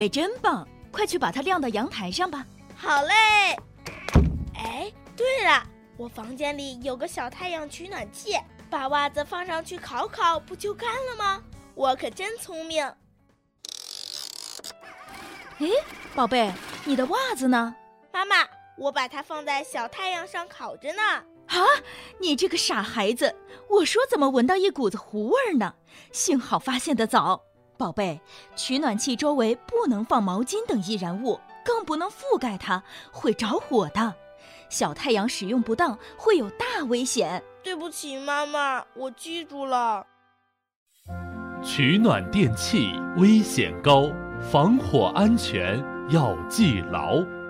哎，真棒！快去把它晾到阳台上吧。 好嘞。哎，对了，我房间里有个小太阳取暖器，把袜子放上去烤烤，不就干了吗？我可真聪明。 哎，宝贝，你的袜子呢？ 妈妈，我把它放在小太阳上烤着呢。 啊，你这个傻孩子！我说怎么闻到一股子糊味儿呢？幸好发现得早。宝贝，取暖器周围不能放毛巾等易燃物，更不能覆盖它，会着火的。小太阳使用不当会有大危险。 对不起，妈妈，我记住了。 取暖电器危险高，防火安全要记牢。